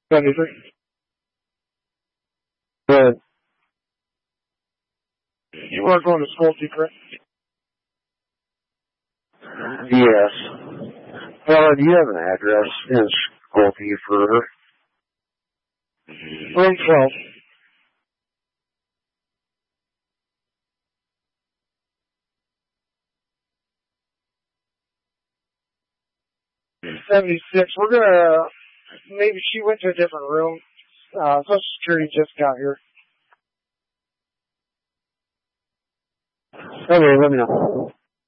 73. Good. You are going to Schulte, correct? Yes. Well, do you have an address in Schulte for her? Room 12. $76. We're gonna, maybe she went to a different room. Social Security just got here. Okay, let me know.